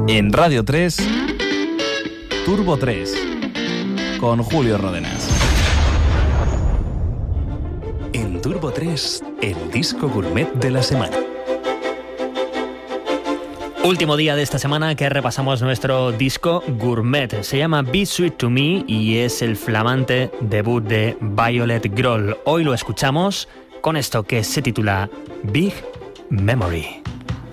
En Radio 3, Turbo 3, con Julio Ródenas. En Turbo 3, el disco gourmet de la semana. Último día de esta semana que repasamos nuestro disco gourmet. Se llama Be Sweet to Me y es el flamante debut de Violet Grohl. Hoy lo escuchamos con esto que se titula Big Memory.